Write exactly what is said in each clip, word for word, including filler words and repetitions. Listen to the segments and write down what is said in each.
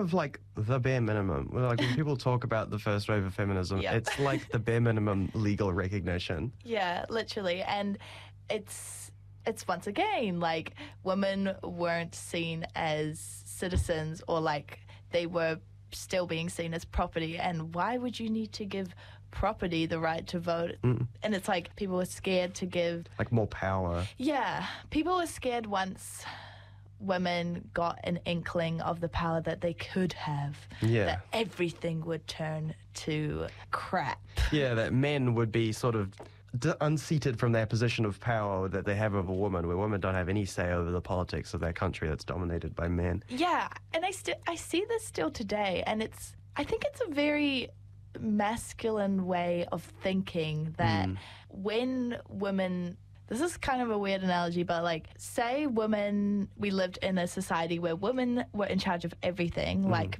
of like the bare minimum. Like when people talk about the first wave of feminism, Yep. it's like the bare minimum legal recognition. Yeah, literally. And it's it's once again like women weren't seen as citizens, or like they were still being seen as property. And why would you need to give property the right to vote? Mm. And it's like people were scared to give. Like more power. Yeah, people were scared once women got an inkling of the power that they could have, Yeah. that everything would turn to crap. Yeah, that men would be sort of d- unseated from their position of power that they have over women, where women don't have any say over the politics of their country that's dominated by men. Yeah, and I still I see this still today, and it's I think it's a very masculine way of thinking that Mm. when women, this is kind of a weird analogy, but like say women, we lived in a society where women were in charge of everything, Mm. like,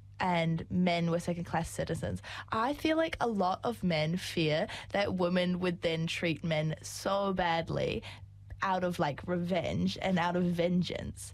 and men were second class citizens. I feel like a lot of men fear that women would then treat men so badly out of like revenge and out of vengeance.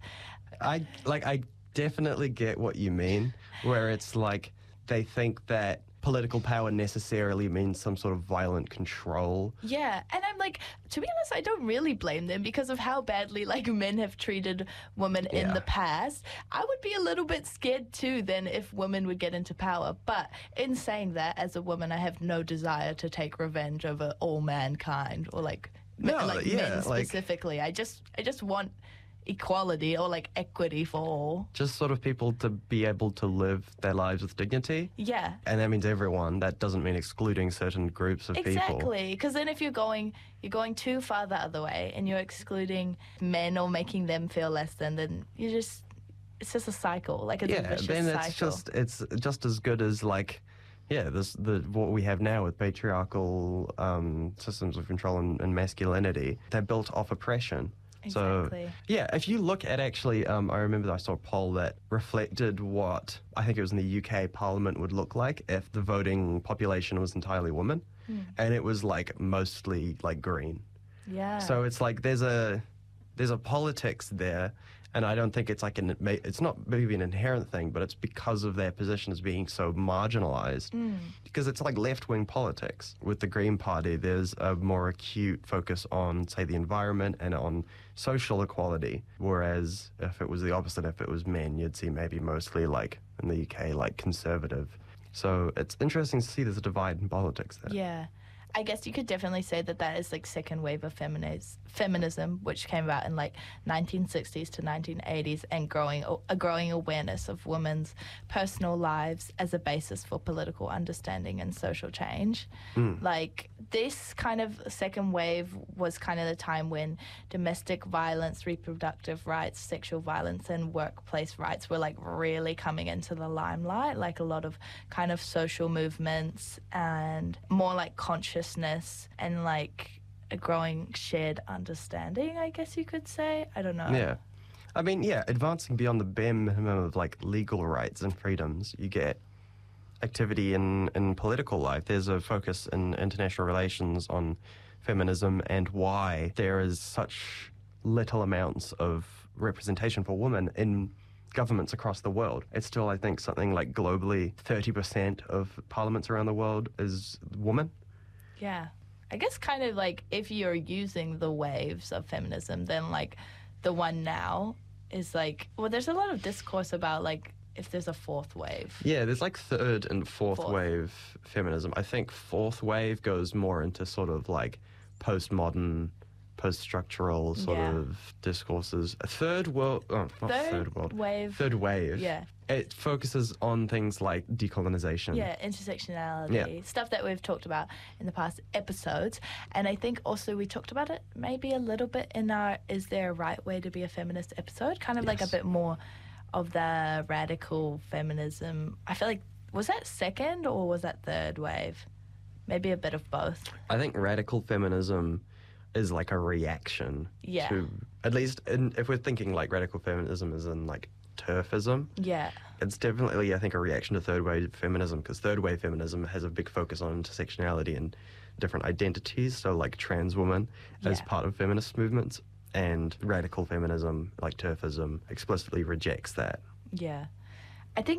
I like I definitely get what you mean, where it's like they think that political power necessarily means some sort of violent control. Yeah, and I'm like, to be honest, I don't really blame them because of how badly like men have treated women in Yeah. the past. I would be a little bit scared too then if women would get into power. But in saying that, as a woman, I have no desire to take revenge over all mankind or like, No, men, like yeah, men like- specifically. I just, I just want equality or like equity for all. Just sort of people to be able to live their lives with dignity. Yeah. And that means everyone. That doesn't mean excluding certain groups of people. Exactly, because then if you're going you're going too far the other way and you're excluding men or making them feel less than, then you just it's just a cycle, like it's a Yeah, vicious then cycle. it's just it's just as good as like yeah, this the what we have now with patriarchal um, systems of control and, and masculinity. They're built off oppression. Exactly. So, yeah, if you look at actually, um, I remember that I saw a poll that reflected what I think it was in the U K Parliament would look like if the voting population was entirely women, Hmm. and it was like mostly like green. Yeah. So it's like there's a there's a politics there, and I don't think it's like an it's not maybe an inherent thing, but it's because of their position as being so marginalized. Mm. Because it's like left-wing politics. With the Green Party, there's a more acute focus on, say, the environment and on social equality. Whereas if it was the opposite, if it was men, you'd see maybe mostly like in the U K, like conservative. So it's interesting to see there's a divide in politics there. Yeah. I guess you could definitely say that that is like second wave of feminiz- feminism, which came about in like nineteen sixties to nineteen eighties, and growing a growing awareness of women's personal lives as a basis for political understanding and social change. Mm. Like this kind of second wave was kind of the time when domestic violence, reproductive rights, sexual violence, and workplace rights were like really coming into the limelight. Like a lot of kind of social movements and more like conscious and like a growing shared understanding, I guess you could say. I don't know. Yeah. I mean, yeah, advancing beyond the bare minimum of like legal rights and freedoms, you get activity in, in political life. There's a focus in international relations on feminism and why there is such little amounts of representation for women in governments across the world. It's still, I think, something like globally thirty percent of parliaments around the world is women. Yeah. I guess kind of like if you're using the waves of feminism, then like the one now is like, well, there's a lot of discourse about like if there's a fourth wave. Yeah, there's like third and fourth, Fourth. wave feminism. I think fourth wave goes more into sort of like postmodern, post-structural sort Yeah. of discourses. A third world, oh, not Third third world, wave. third wave. Yeah. It focuses on things like decolonization. Yeah, intersectionality, Yeah. stuff that we've talked about in the past episodes. And I think also we talked about it maybe a little bit in our Is There a Right Way to Be a Feminist episode? Kind of like a Yes. bit more of the radical feminism. I feel like, was that second or was that third wave? Maybe a bit of both. I think radical feminism is like a reaction Yeah. to, at least in, if we're thinking like radical feminism is in like turfism, Yeah. it's definitely, I think, a reaction to third wave feminism, because third wave feminism has a big focus on intersectionality and different identities, so like trans women as Yeah. part of feminist movements, and radical feminism, like turfism, explicitly rejects that. Yeah.